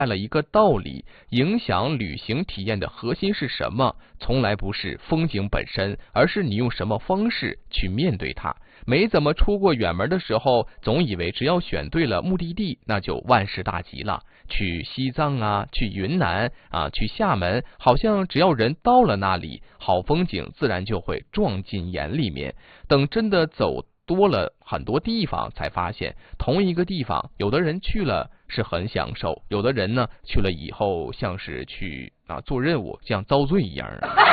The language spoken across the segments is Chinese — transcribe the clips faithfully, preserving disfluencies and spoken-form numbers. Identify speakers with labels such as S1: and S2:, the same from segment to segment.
S1: 带了一个道理，影响旅行体验的核心是什么？从来不是风景本身，而是你用什么方式去面对它。没怎么出过远门的时候，总以为只要选对了目的地，那就万事大吉了。去西藏啊，去云南啊，去厦门，好像只要人到了那里，好风景自然就会撞进眼里面。等真的走多了很多地方，才发现同一个地方，有的人去了是很享受，有的人呢去了以后像是去啊做任务，像遭罪一样。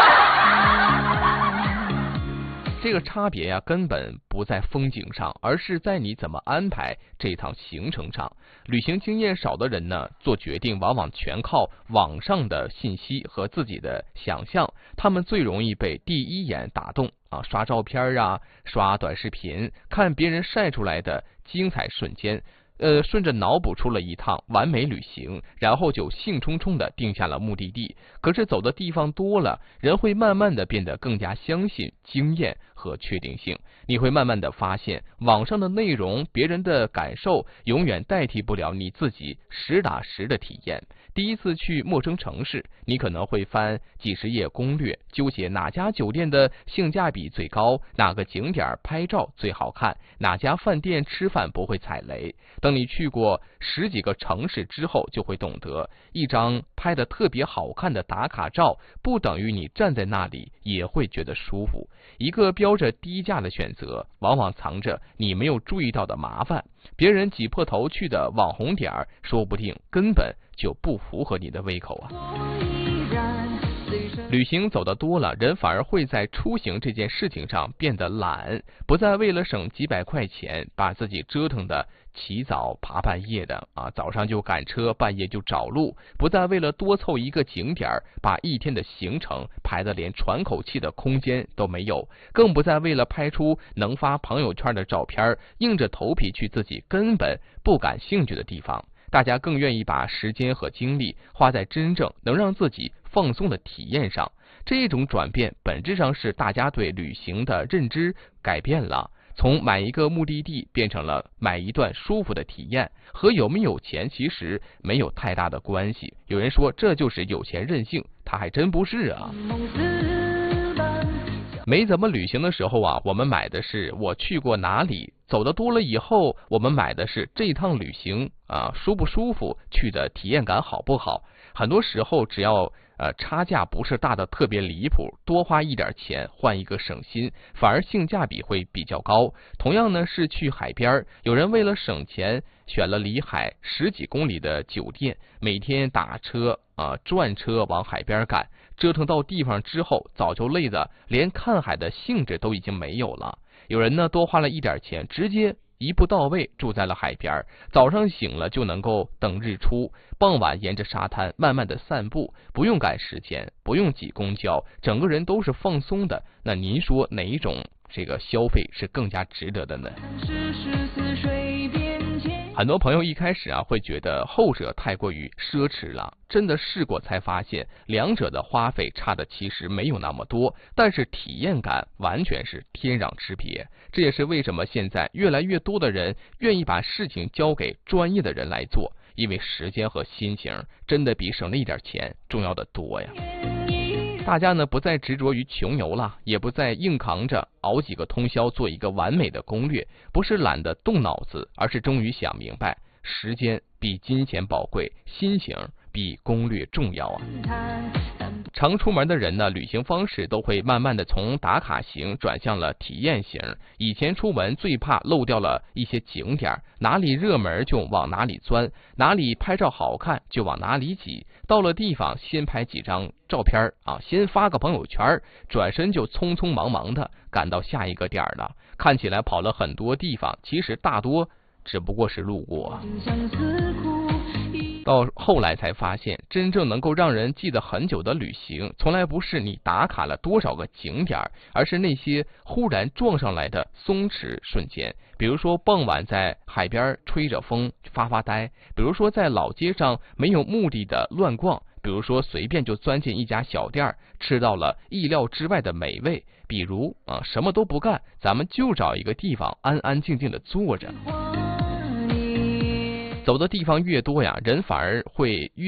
S1: 这个差别呀，根本不在风景上，而是在你怎么安排这趟行程上。旅行经验少的人呢，做决定往往全靠网上的信息和自己的想象，他们最容易被第一眼打动啊，刷照片啊，刷短视频，看别人晒出来的精彩瞬间。呃，顺着脑补出了一趟完美旅行，然后就兴冲冲的定下了目的地。可是走的地方多了，人会慢慢的变得更加相信经验和确定性。你会慢慢的发现，网上的内容，别人的感受，永远代替不了你自己实打实的体验。第一次去陌生城市，你可能会翻几十页攻略，纠结哪家酒店的性价比最高，哪个景点拍照最好看，哪家饭店吃饭不会踩雷。等你去过十几个城市之后，就会懂得，一张拍的特别好看的打卡照，不等于你站在那里也会觉得舒服。一个标着低价的选择，往往藏着你没有注意到的麻烦。别人挤破头去的网红点儿，说不定根本就不符合你的胃口啊。旅行走得多了，人反而会在出行这件事情上变得懒，不再为了省几百块钱把自己折腾的起早爬半夜的啊，早上就赶车，半夜就找路，不再为了多凑一个景点把一天的行程排得连喘口气的空间都没有，更不再为了拍出能发朋友圈的照片硬着头皮去自己根本不感兴趣的地方。大家更愿意把时间和精力花在真正能让自己放松的体验上。这种转变本质上是大家对旅行的认知改变了，从买一个目的地变成了买一段舒服的体验，和有没有钱其实没有太大的关系。有人说这就是有钱任性，他还真不是啊。没怎么旅行的时候啊，我们买的是我去过哪里，走得多了以后，我们买的是这趟旅行啊舒不舒服，去的体验感好不好。很多时候只要呃差价不是大的特别离谱，多花一点钱换一个省心，反而性价比会比较高。同样呢是去海边，有人为了省钱选了离海十几公里的酒店，每天打车啊转车往海边赶，折腾到地方之后，早就累得连看海的兴致都已经没有了。有人呢多花了一点钱，直接一步到位住在了海边，早上醒了就能够等日出，傍晚沿着沙滩慢慢的散步，不用赶时间，不用挤公交，整个人都是放松的。那您说哪一种这个消费是更加值得的呢？很多朋友一开始啊会觉得后者太过于奢侈了，真的试过才发现两者的花费差的其实没有那么多，但是体验感完全是天壤之别。这也是为什么现在越来越多的人愿意把事情交给专业的人来做，因为时间和心情真的比省了一点钱重要的多呀。大家呢不再执着于穷游了，也不再硬扛着熬几个通宵做一个完美的攻略，不是懒得动脑子，而是终于想明白，时间比金钱宝贵，心情比攻略重要啊。常出门的人呢，旅行方式都会慢慢的从打卡型转向了体验型。以前出门最怕漏掉了一些景点，哪里热门就往哪里钻，哪里拍照好看就往哪里挤，到了地方先拍几张照片啊，先发个朋友圈，转身就匆匆忙忙的赶到下一个点了。看起来跑了很多地方，其实大多只不过是路过。到后来才发现，真正能够让人记得很久的旅行，从来不是你打卡了多少个景点，而是那些忽然撞上来的松弛瞬间。比如说傍晚在海边吹着风发发呆，比如说在老街上没有目的的乱逛，比如说随便就钻进一家小店吃到了意料之外的美味，比如啊什么都不干，咱们就找一个地方安安静静的坐着。 走的地方越多呀，人反而会越